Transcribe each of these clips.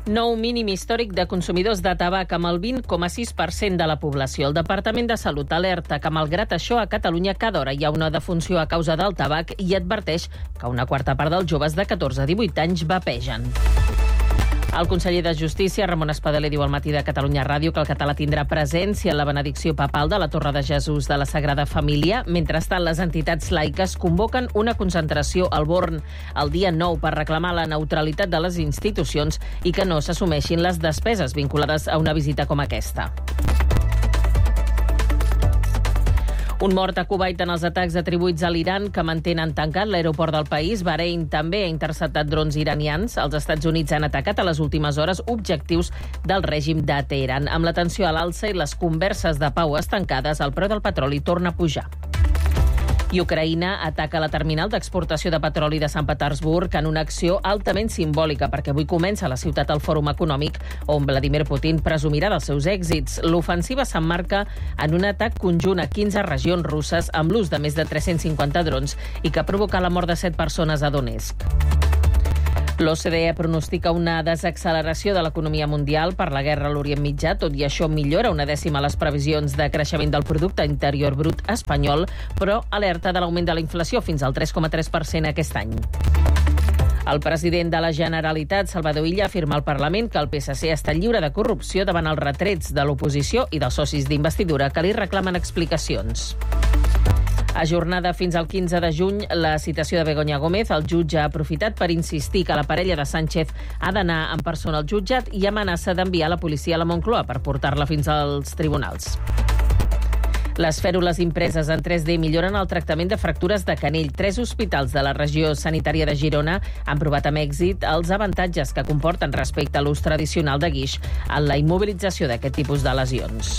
Nou mínim històric de consumidors de tabac amb el 20,6% de la població. El Departament de Salut alerta que, malgrat això, a Catalunya cada hora hi ha una defunció a causa del tabac i adverteix que una quarta part dels joves de 14 a 18 anys vapegen. El conseller de Justícia, Ramon Espadaler, diu al Matí de Catalunya Ràdio que el català tindrà presència en la benedicció papal de la Torre de Jesús de la Sagrada Família. Mentrestant, les entitats laiques convoquen una concentració al Born el dia 9 per reclamar la neutralitat de les institucions i que no s'assumeixin les despeses vinculades a una visita com aquesta. Un mort a Kuwait en els atacs atribuïts a l'Iran que mantenen tancat l'aeroport del país. Bahrein també ha interceptat drons iranians. Els Estats Units han atacat a les últimes hores objectius del règim de Teheran. Amb la tensió a l'alça i les converses de pau estancades, el preu del petroli torna a pujar. I Ucraïna ataca la terminal d'exportació de petroli de Sant Petersburg en una acció altament simbòlica, perquè avui comença a la ciutat el Fòrum Econòmic on Vladimir Putin presumirà dels seus èxits. L'ofensiva s'emmarca en un atac conjunt a 15 regions russes amb l'ús de més de 350 drons i que ha provocat la mort de 7 persones a Donetsk. L'OCDE pronostica una desacceleració de l'economia mundial per la guerra a l'Orient Mitjà. Tot i això, millora una dècima les previsions de creixement del producte interior brut espanyol, però alerta de l'augment de la inflació fins al 3,3% aquest any. El president de la Generalitat, Salvador Illa, afirma al Parlament que el PSC està lliure de corrupció davant els retrets de l'oposició i dels socis d'investidura que li reclamen explicacions. Ajornada fins al 15 de juny, la citació de Begoña Gómez, el jutge ha aprofitat per insistir que la parella de Sánchez ha d'anar en persona al jutjat i amenaça d'enviar la policia a la Moncloa per portar-la fins als tribunals. Les fèrules impreses en 3D milloren el tractament de fractures de canell. 3 hospitals de la regió sanitària de Girona han provat amb èxit els avantatges que comporten respecte a l'ús tradicional de guix en la immobilització d'aquest tipus de lesions.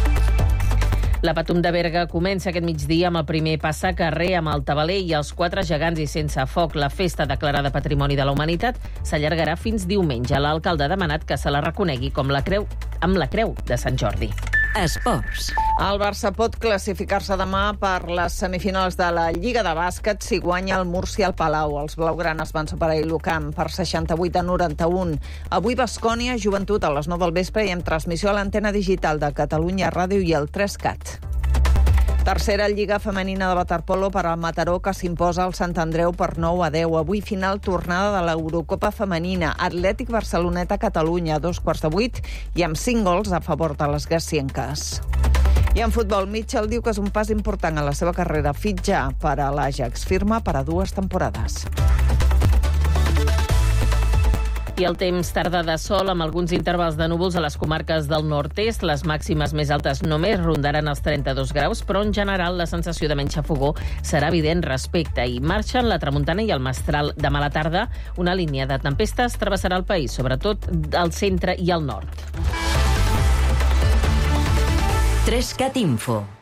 La Patum de Berga comença aquest migdia amb el primer passacarrer amb el tabaler i els 4 gegants i sense foc. La festa declarada Patrimoni de la Humanitat s'allargarà fins diumenge. L'alcalde ha demanat que se la reconegui com amb la creu de Sant Jordi. Esports. El Barça pot classificar-se demà per les semifinals de la Lliga de Bàsquet si guanya el Múrcia al Palau. Els blaugranes van superar l'Ucamp per 68-91. Avui Baskonia, Joventut a les 9 del vespre i amb transmissió a l'antena digital de Catalunya Ràdio i el 3CAT. Tercera Lliga femenina de waterpolo per al Mataró, que s'imposa al Sant Andreu per 9-10. Avui final tornada de l'Eurocopa femenina. Atlètic Barceloneta Catalunya, 7:15, i amb 5 gols a favor de les gassienques. I en futbol, Mitchell diu que és un pas important a la seva carrera fitxar per a l'Ajax. Firma per a 2 temporades. I el temps tarda de sol amb alguns intervals de núvols a les comarques del nord-est. Les màximes més altes només rondaran els 32 graus, però en general la sensació de menys xafogor serà evident respecte. I marxen la tramuntana i el mestral. Demà a la tarda, una línia de tempestes travessarà el país, sobretot al centre i al nord. 3CAT Info.